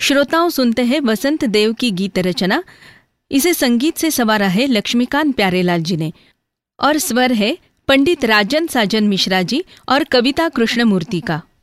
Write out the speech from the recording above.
श्रोताओं सुनते हैं वसंत देव की गीत रचना। इसे संगीत से संवारा है लक्ष्मीकांत प्यारेलाल जी ने और स्वर है पंडित राजन साजन मिश्रा जी और कविता कृष्णमूर्ति का।